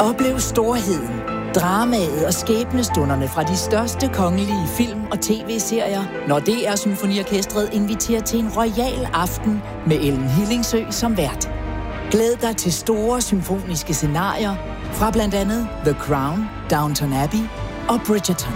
Oplev storheden, dramaet og skæbnestunderne fra de største kongelige film- og tv-serier, når DR Symfoniorkestret inviterer til en royal aften med Ellen Hillingsø som vært. Glæd dig til store symfoniske scenarier fra blandt andet The Crown, Downton Abbey og Bridgerton.